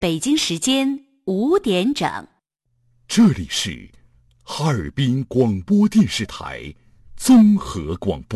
北京时间5点整。 这里是哈尔滨广播电视台综合广播。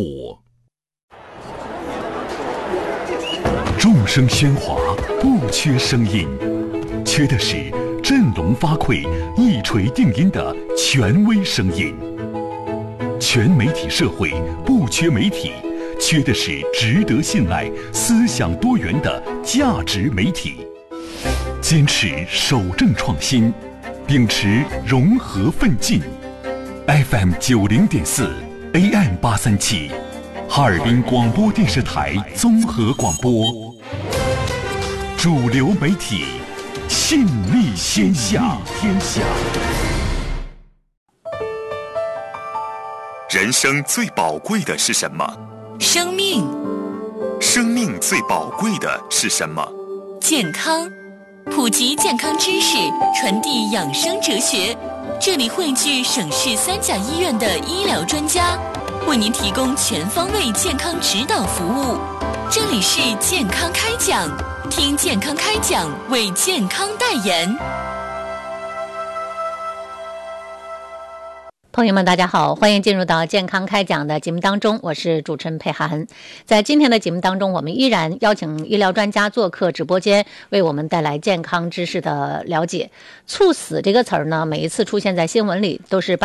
众声喧哗，不缺声音，缺的是振聋发聩、一锤定音的权威声音。全媒体社会不缺媒体，缺的是值得信赖、思想多元的价值媒体。坚持守正创新，秉持融合奋进。FM 90.4 AM 837，哈尔滨广播电视台综合广播。主流媒体，信力天下。人生最宝贵的是什么？ 生命。 生命最宝贵的是什么？ 健康。普及健康知识，传递养生哲学。这里汇聚省市3甲医院的医疗专家，为您提供全方位健康指导服务。这里是健康开讲，听健康开讲，为健康代言。 朋友们大家好，欢迎进入到健康开讲的节目当中，我是主持人佩涵。在今天的节目当中，我们依然邀请医疗专家做客直播间，为我们带来健康知识的了解。猝死这个词儿呢，每一次出现在新闻里都是